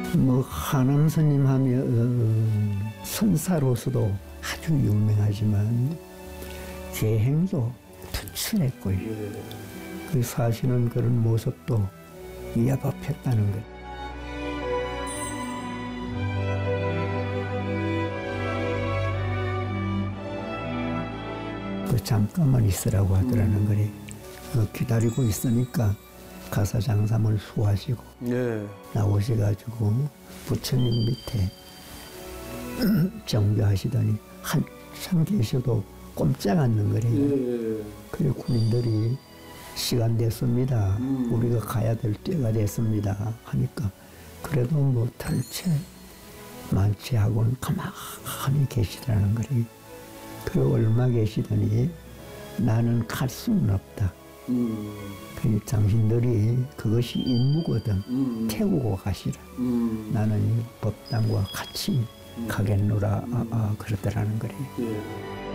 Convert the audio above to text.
뭐 하남 스님 하면 선사로서도 아주 유명하지만 계행도 투철했고요. 그 사시는 그런 모습도 위압했다는 것. 그 잠깐만 있으라고 하더라는 거래. 기다리고 있으니까 가사 장사물 수하시고 나오셔가지고 부처님 밑에 정교하시더니 한참 계셔도 꼼짝 않는 거래요. 그래 군인들이 시간 됐습니다. 우리가 가야 될 때가 됐습니다. 하니까 그래도 뭐 털채 만취하고는 가만히 계시더라는 거래요. 그 얼마 계시더니 나는 갈 수는 없다. 그 당신들이 그것이 임무거든. 태우고 가시라. 나는 이 법당과 같이 가겠노라. 그러더라는 거래요.